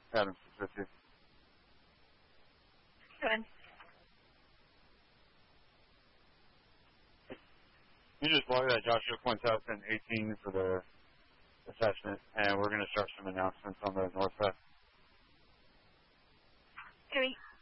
Adam 650. Good. You just log that Joshua Quintus 18 for the assessment, and we're going to start some announcements on the north side. Three.